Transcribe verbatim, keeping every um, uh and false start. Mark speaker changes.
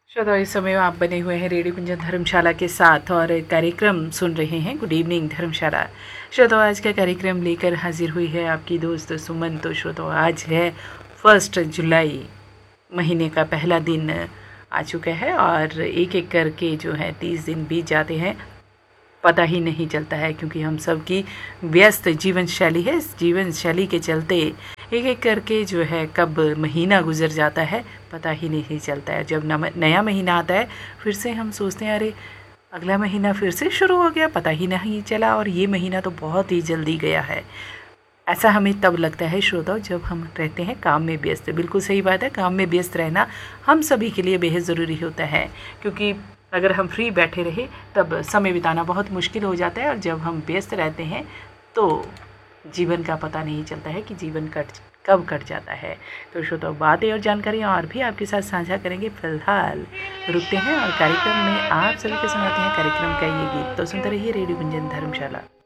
Speaker 1: श्रोताओ, इस समय आप बने हुए हैं रेडियो कुंजन धर्मशाला के साथ और कार्यक्रम सुन रहे हैं गुड इवनिंग धर्मशाला। श्रोताओ, आज का कार्यक्रम लेकर हाजिर हुई है आपकी दोस्त सुमन। तो श्रोताओ, आज है फर्स्ट जुलाई, महीने का पहला दिन आ चुका है और एक एक करके जो है तीस दिन बीत जाते हैं, पता ही नहीं चलता है, क्योंकि हम सब की व्यस्त जीवन शैली है। इस जीवन शैली के चलते एक एक करके जो है कब महीना गुजर जाता है पता ही नहीं चलता है। जब नया महीना आता है फिर से हम सोचते हैं अरे अगला महीना फिर से शुरू हो गया, पता ही नहीं चला और ये महीना तो बहुत ही जल्दी गया है। ऐसा हमें तब लगता है श्रोताओ जब हम रहते हैं काम में व्यस्त। बिल्कुल सही बात है, काम में व्यस्त रहना हम सभी के लिए बेहद ज़रूरी होता है, क्योंकि अगर हम फ्री बैठे रहे तब समय बिताना बहुत मुश्किल हो जाता है और जब हम व्यस्त रहते हैं तो जीवन का पता नहीं चलता है कि जीवन कट कब कट जाता है। तो श्रोताओ, बातें और जानकारियाँ और भी आपके साथ साझा करेंगे। फिलहाल रुकते हैं और कार्यक्रम में आप सभी को सुनाते हैं कार्यक्रम का ये गीत। तो सुनते रहिए रेडियो कुंजन धर्मशाला।